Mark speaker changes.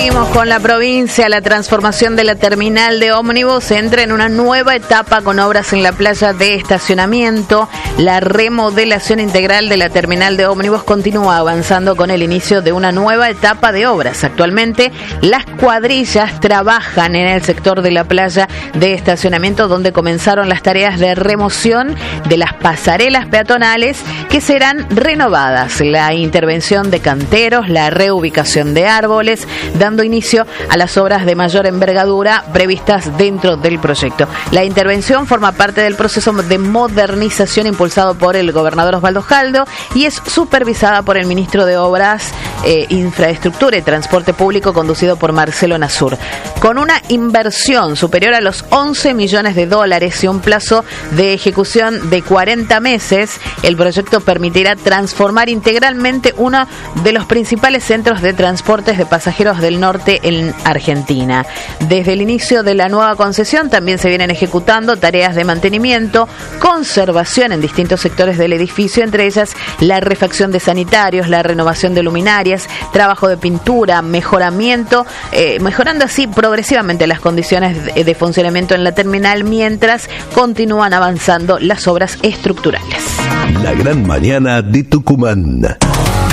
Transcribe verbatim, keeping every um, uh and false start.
Speaker 1: Seguimos con la provincia. La transformación de la terminal de ómnibus entra en una nueva etapa con obras en la playa de estacionamiento. La remodelación integral de la terminal de ómnibus continúa avanzando con el inicio de una nueva etapa de obras. Actualmente, las cuadrillas trabajan en el sector de la playa de estacionamiento, donde comenzaron las tareas de remoción de las pasarelas peatonales que serán renovadas, la intervención de canteros, la reubicación de árboles, dando inicio a las obras de mayor envergadura previstas dentro del proyecto. La intervención forma parte del proceso de modernización impulsado por el gobernador Osvaldo Jaldo y es supervisada por el ministro de Obras, eh, Infraestructura y Transporte Público, conducido por Marcelo Nasur. Con una inversión superior a los once millones de dólares y un plazo de ejecución de cuarenta meses, el proyecto permitirá transformar integralmente uno de los principales centros de transportes de pasajeros del norte en Argentina. Desde el inicio de la nueva concesión también se vienen ejecutando tareas de mantenimiento, conservación en distintos sectores del edificio, entre ellas la refacción de sanitarios, la renovación de luminarias, trabajo de pintura, mejoramiento, eh, mejorando así progresivamente las condiciones de, de funcionamiento en la terminal mientras continúan avanzando las obras estructurales.
Speaker 2: La gran mañana de Tucumán.